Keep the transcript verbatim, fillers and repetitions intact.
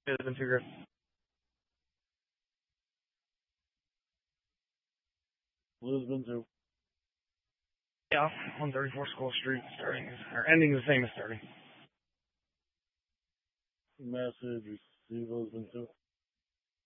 Lisbon two, Griff. Lisbon two. Yeah, one thirty-four School Street, starting, or ending the same as starting. Message received Lisbon two.